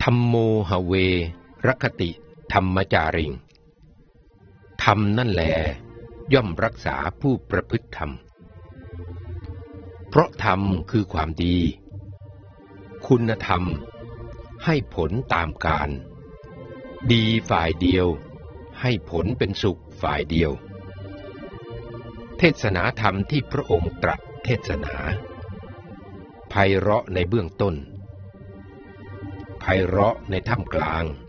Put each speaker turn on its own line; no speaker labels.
ธัมโมหเวรคติธรรมจาริงธรรมนั่นแลย่อมรักษาผู้ประพฤติธรรมเพราะธรรมคือความดีคุณธรรมให้ผลตามกาลดีฝ่ายเดียวให้ผลเป็นสุขฝ่ายเดียวเทศนาธรรมที่พระองค์ตรัสเทศนาไพเราะในเบื้องต้นไพเราะในท่ามกลาง